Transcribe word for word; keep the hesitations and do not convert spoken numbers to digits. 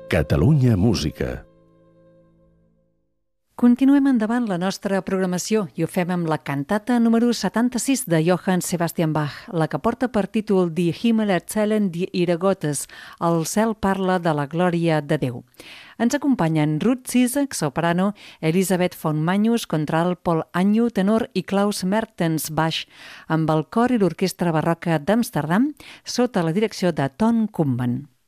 Catalunya Música. Continuem endavant la nostra programació i ho fem amb la cantata número setanta-sis de Johann Sebastian Bach, la que porta per títol Die Himmel erzählen die Ehre Gottes, el cel parla de la glòria de Déu. Ens acompanyen Ruth Zizek, soprano, Elisabeth von Magnus, contralt, Paul Anju, tenor i Klaus Mertens, baix, amb el cor i l'orquestra barroca d'Amsterdam, sota la direcció de Ton Koopman.